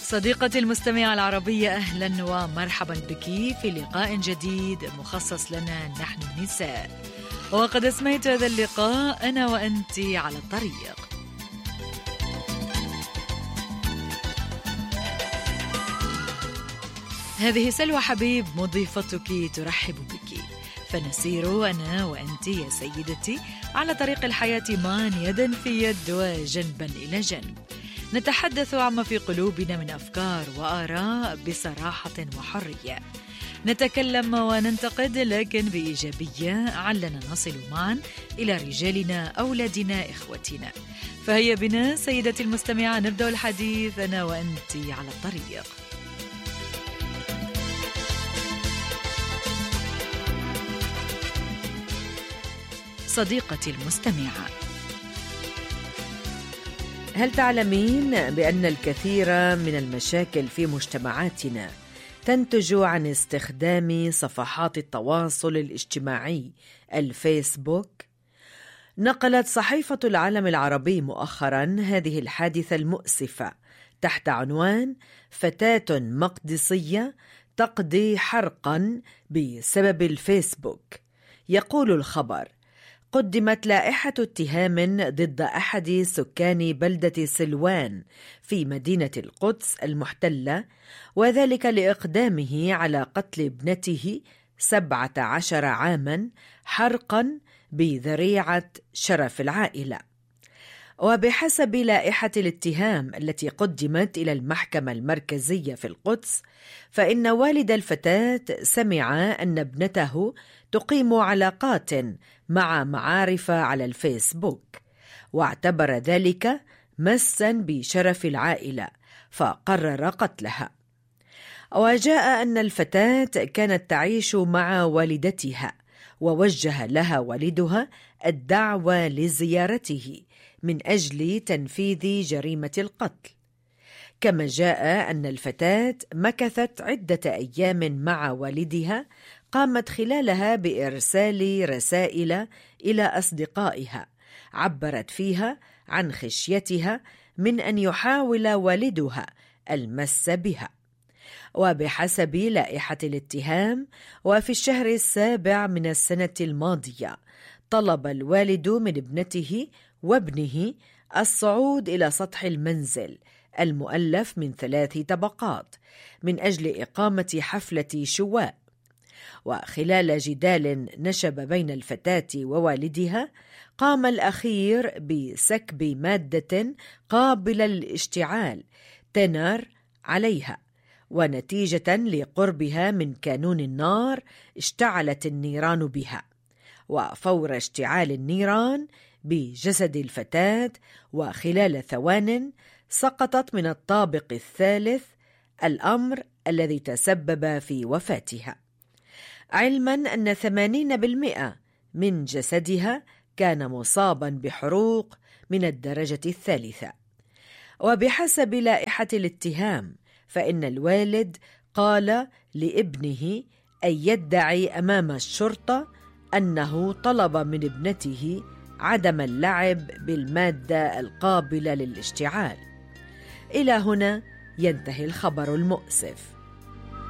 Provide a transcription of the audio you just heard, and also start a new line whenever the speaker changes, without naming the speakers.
صديقتي المستمعة العربية، أهلا ومرحبا بك في لقاء جديد مخصص لنا نحن النساء. وقد أسميت هذا اللقاء أنا وأنت على الطريق. هذه سلوى حبيب مضيفتك ترحب بك، فنسير أنا وأنت يا سيدتي على طريق الحياة معا يدا في يد وجنبا إلى جنب، نتحدث عما في قلوبنا من أفكار وآراء بصراحة وحرية، نتكلم وننتقد لكن بإيجابية، علنا نصل معا إلى رجالنا، أولادنا، إخوتنا. فهيا بنا سيدتي المستمعة نبدأ الحديث أنا وأنت على الطريق. صديقتي المستمعة،
هل تعلمين بأن الكثير من المشاكل في مجتمعاتنا تنتج عن استخدام صفحات التواصل الاجتماعي الفيسبوك؟ نقلت صحيفة العالم العربي مؤخرا هذه الحادثة المؤسفة تحت عنوان فتاة مقدسية تقضي حرقا بسبب الفيسبوك. يقول الخبر: قدمت لائحة اتهام ضد أحد سكان بلدة سلوان في مدينة القدس المحتلة، وذلك لإقدامه على قتل ابنته 17 عاما حرقا بذريعة شرف العائلة. وبحسب لائحة الاتهام التي قدمت إلى المحكمة المركزية في القدس، فإن والد الفتاة سمع أن ابنته تقيم علاقات مع معارف على الفيسبوك، واعتبر ذلك مسا بشرف العائلة فقرر قتلها. وجاء أن الفتاة كانت تعيش مع والدتها، ووجه لها والدها الدعوة لزيارته من أجل تنفيذ جريمة القتل. كما جاء أن الفتاة مكثت عدة أيام مع والدها، قامت خلالها بإرسال رسائل إلى أصدقائها عبرت فيها عن خشيتها من أن يحاول والدها المس بها. وبحسب لائحة الاتهام، وفي الشهر السابع من السنة الماضية، طلب الوالد من ابنته وابنه الصعود إلى سطح المنزل المؤلف من 3 طبقات من أجل إقامة حفلة شواء. وخلال جدال نشب بين الفتاة ووالدها، قام الأخير بسكب مادة قابلة للاشتعال تنار عليها، ونتيجة لقربها من كانون النار اشتعلت النيران بها. وفور اشتعال النيران بجسد الفتاة وخلال ثوان سقطت من الطابق الثالث، الأمر الذي تسبب في وفاتها، علما أن 80% من جسدها كان مصابا بحروق من الدرجة الثالثة. وبحسب لائحة الاتهام، فإن الوالد قال لابنه أن يدعي أمام الشرطة أنه طلب من ابنته عدم اللعب بالمادة القابلة للاشتعال. إلى هنا ينتهي الخبر المؤسف.